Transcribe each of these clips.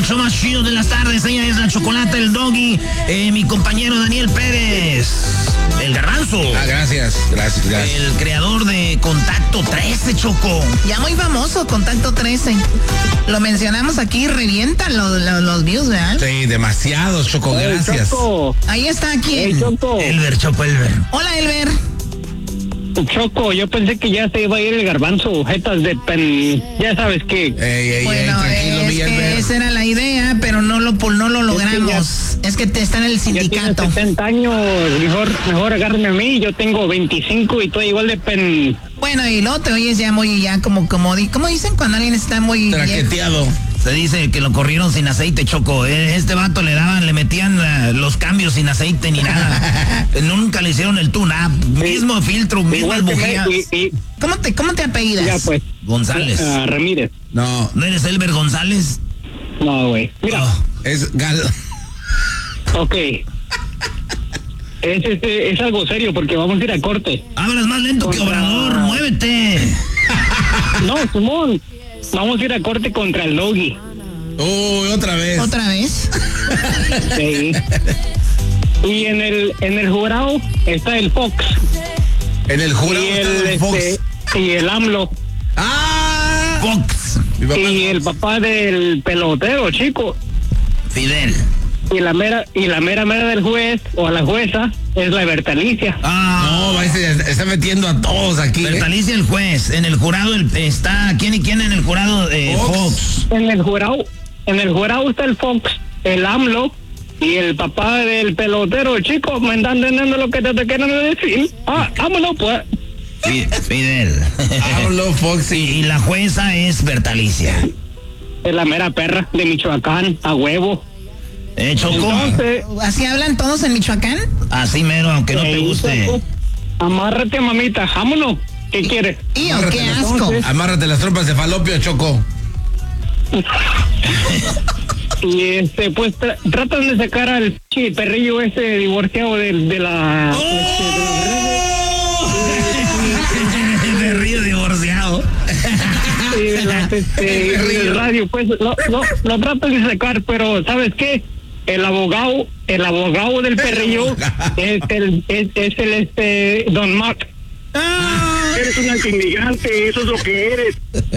show más chido de las tardes. Ella es la Chocolata, el Doggy, mi compañero Daniel Pérez, el Garbanzo. Gracias. El creador de Contacto 13, Choco. Ya muy famoso, Contacto 13. Lo mencionamos aquí, revientan los views, ¿verdad? Sí, demasiados, Choco, gracias. Choco. Ahí está, ¿quién? Choco. Elber, Choco, Elber. Hola, Elber. Choco, yo pensé que ya se iba a ir el Garbanzo, jetas de pen, ya sabes qué. Bueno, tranquilo, es que esa era la idea, pero no lo logramos. Es que está en el sindicato. Ya tiene 70 años, mejor agárrame a mí, yo tengo 25 y estoy igual de pen. Bueno, y luego te oyes ya muy, ¿cómo dicen cuando alguien está muy traqueteado? Se dice que lo corrieron sin aceite, Choco. Este vato le metían los cambios sin aceite ni nada. Nunca le hicieron el tune-up. Mismo filtro, mismas bujías. ¿Cómo te apellidas? Ya pues. González. Ramírez. No. ¿No eres Elber González? No, güey. Mira. Oh. Es Gal. Ok. Es algo serio porque vamos a ir a corte. Hablas más lento que Obrador, muévete. No, Simón. Vamos a ir a corte contra el Doggy. Uy, otra vez. ¿Otra vez? Sí. Y en el jurado está el Fox. En el jurado está el Fox. Y el AMLO. Fox. Y el papá del pelotero, chico. Fidel. Y la mera del juez o a la jueza es la Bertalicia. No, está metiendo a todos aquí. Bertalicia el juez. En el jurado está ¿quién y quién en el jurado? Fox. En el jurado está el Fox, el AMLO y el papá del pelotero, chico. Me están entendiendo lo que te quieren decir. Vámonos pues. Fidel. AMLO, Fox y la jueza es Bertalicia. Es la mera perra de Michoacán, a huevo. Choco. Entonces, ¿así hablan todos en Michoacán? Así mero, aunque no te guste. Choco, amárrate, mamita, vámonos. ¿Qué quieres? ¡Qué asco! Amárrate las trompas de falopio, Choco. Y pues tratan de sacar al perrillo ese divorciado de la... Perrillo divorciado. El radio, pues lo tratan de sacar, pero ¿sabes qué? El abogado del perrillo es el Don Mac. Eres un antiinmigrante, eso es lo que eres.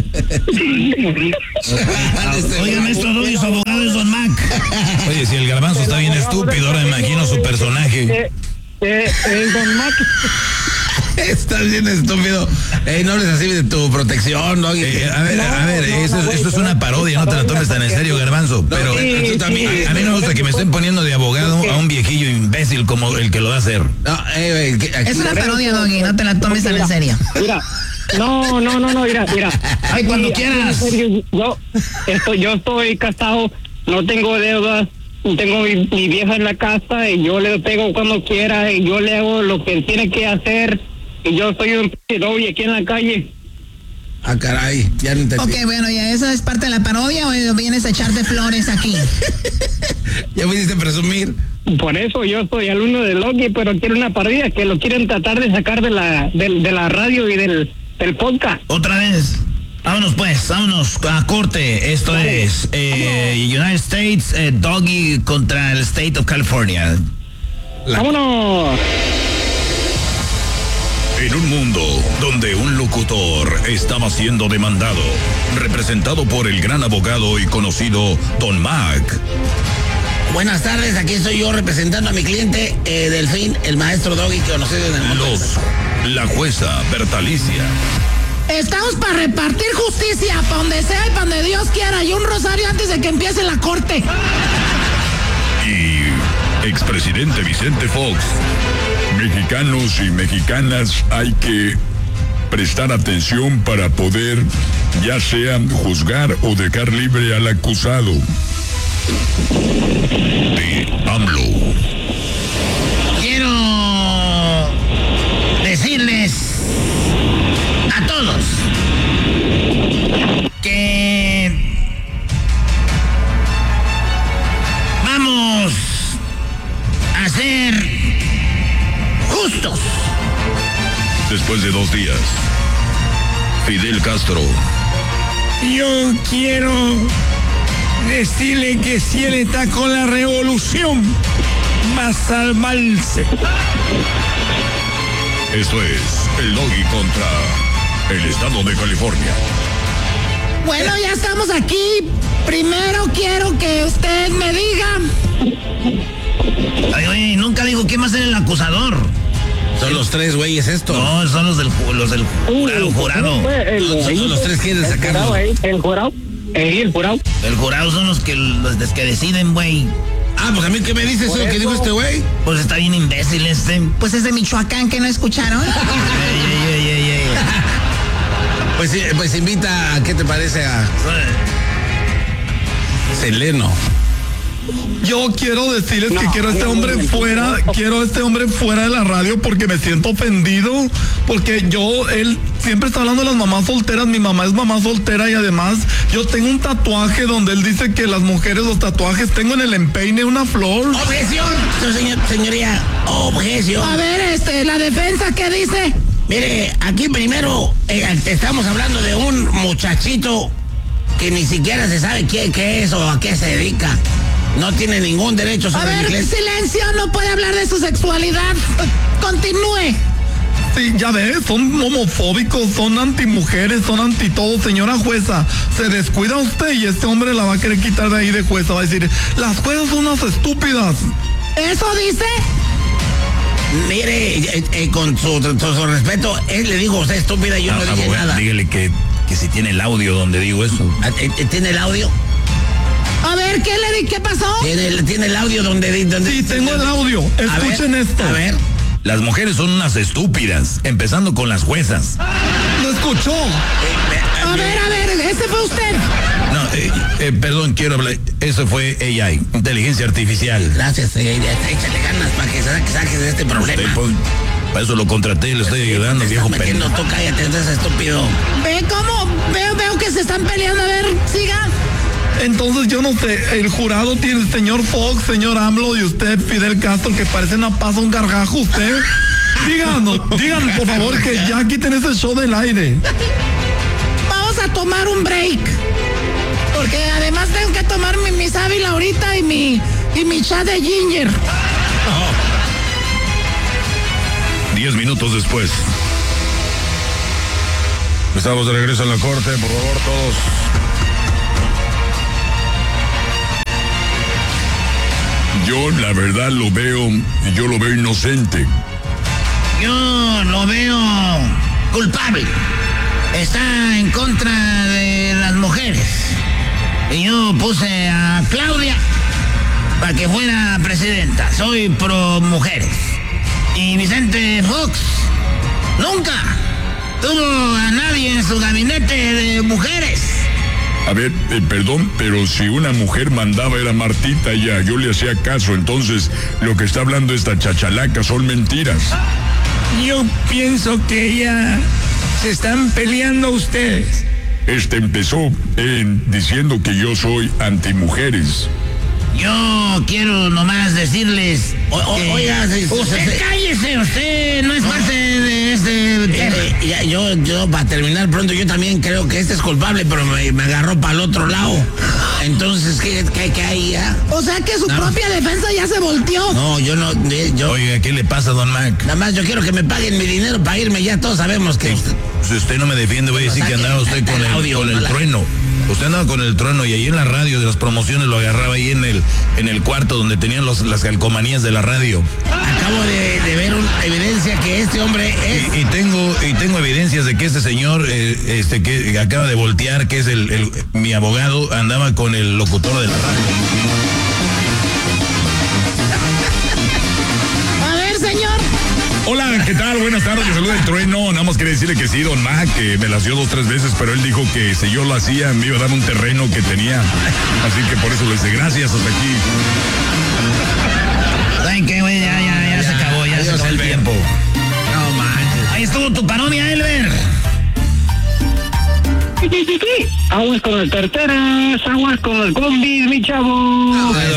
Oye, maestro Doggy, su abogado es Don Mac. Oye, si el Garbanzo está bien estúpido, ahora me imagino su personaje. El Don Mac. Estás bien estúpido. No hables así de tu protección, Doggy. A ver, esto es una parodia, no te la tomes tan en serio, Garbanzo. Pero tú también, a mí no me gusta que me estén poniendo de abogado a un viejillo imbécil como el que lo va a hacer. No, es una parodia, Doggy, no te la tomes tan en serio. Mira. No, mira. Ay, cuando quieras. Yo estoy casado, no tengo deudas. Tengo mi vieja en la casa y yo le pego cuando quiera y yo le hago lo que tiene que hacer y yo soy un doble aquí en la calle. Caray, ya no entendí. Ok, bueno, ¿ya eso es parte de la parodia o vienes a echarte flores aquí? Ya me hiciste presumir. Por eso yo soy alumno de Loki, pero quiero una parodia que lo quieren tratar de sacar de la radio y del podcast. Otra vez. Vámonos a corte. Esto es United States, Doggy contra el State of California. ¡Vámonos! En un mundo donde un locutor estaba siendo demandado, representado por el gran abogado y conocido Don Mac. Buenas tardes, aquí estoy yo representando a mi cliente, Delfín, el maestro Doggy, que conocido en el mundo. La jueza Bertalicia. Estamos para repartir justicia, para donde sea y para donde Dios quiera, y un rosario antes de que empiece la corte. Y expresidente Vicente Fox. Mexicanos y mexicanas, hay que prestar atención para poder, ya sea juzgar o dejar libre al acusado. De AMLO. Quiero decirles a todos que vamos a ser justos. Después de 2 días, Fidel Castro. Yo quiero decirle que si él está con la revolución, va a salvarse. Esto es el Doggy contra el estado de California. Bueno, ya estamos aquí. Primero quiero que usted me diga. Ay, oye, nunca digo quién va a ser el acusador. Son los tres güeyes esto. No, son los del jurado. Son los tres que quieren sacarlo. El jurado. El jurado son los que deciden, güey. Ah, pues a mí, ¿qué me dices eso que dijo este güey? Pues está bien imbécil este. Pues es de Michoacán, que no escucharon. Ey. Pues invita, ¿qué te parece a Seleno? Yo quiero decirles que quiero a este hombre fuera de la radio porque me siento ofendido, porque él siempre está hablando de las mamás solteras. Mi mamá es mamá soltera y además yo tengo un tatuaje donde él dice que las mujeres, los tatuajes, tengo en el empeine una flor. Objeción, señoría, objeción. A ver, la defensa, ¿qué dice? Mire, aquí primero estamos hablando de un muchachito que ni siquiera se sabe qué es o a qué se dedica. No tiene ningún derecho sobre A ver, silencio, no puede hablar de su sexualidad. Continúe. Sí, ya ves, son homofóbicos, son antimujeres, son anti todo. Señora jueza, se descuida usted y este hombre la va a querer quitar de ahí de jueza. Va a decir, las juezas son unas estúpidas. ¿Eso dice? Mire, con su respeto, él le dijo a usted estúpida y yo no dije nada. Dígale que si tiene el audio donde digo eso. ¿Tiene el audio? A ver, ¿qué pasó? ¿Tiene el audio donde Sí, tengo el audio. Escuchen esto. A ver. Las mujeres son unas estúpidas, empezando con las juezas. ¿Lo escuchó? A ver, ¿ese fue usted? No, perdón, quiero hablar. Eso fue AI, inteligencia artificial. Gracias, échale ganas para que saques de este problema. Para eso lo contraté, le estoy ayudando, viejo pendejo. Tú cállate, entonces estúpido. Ve cómo, veo que se están peleando. A ver, siga. Entonces yo no sé, el jurado tiene el señor Fox, señor AMLO y usted, Fidel Castro, que parece una pasa, un gargajo. Usted, díganos por favor, que ya quiten ese show del aire. Vamos a tomar un break, porque además tengo que tomar mi sábila ahorita y mi chá de ginger. 10 minutos después. Estamos de regreso en la corte, por favor, todos. Yo la verdad lo veo inocente. Yo lo veo culpable. Está en contra de las mujeres. Y yo puse a Claudia para que fuera presidenta. Soy pro mujeres. Y Vicente Fox nunca tuvo a nadie en su gabinete de mujeres. A ver, perdón, pero si una mujer mandaba era Martita ya, yo le hacía caso, entonces lo que está hablando esta chachalaca son mentiras. Yo pienso que ya se están peleando ustedes. Empezó diciendo que yo soy antimujeres. Yo quiero nomás decirles... Oiga, usted cállese, usted no es parte de este... Yo para terminar pronto, yo también creo que este es culpable, pero me agarró para el otro lado. Entonces, ¿qué hay ya? O sea que su propia defensa ya se volteó. No, yo no... Oiga, ¿qué le pasa, don Mac? Nada más yo quiero que me paguen mi dinero para irme, ya todos sabemos que... Si usted no me defiende, voy a decir que andaba usted con el trueno. Usted andaba con el trueno y ahí en la radio de las promociones lo agarraba ahí en el cuarto donde tenían las calcomanías de la radio. Acabo de ver una evidencia que este hombre es... Y tengo evidencias de que este señor que acaba de voltear, que es mi abogado, andaba con el locutor de la radio. Hola, ¿qué tal? Buenas tardes, le saluda el trueno. Nada más quería decirle que sí, don Mac, que me las dio 2 o 3 veces, pero él dijo que si yo lo hacía me iba a dar un terreno que tenía. Así que por eso le dice gracias, hasta aquí. ¿Saben qué, güey? Ya se acabó, ya se acabó el tiempo. No manches. Ahí estuvo tu parodia, Elber. Aguas con el Terteras, aguas con el Combis, mi chavo.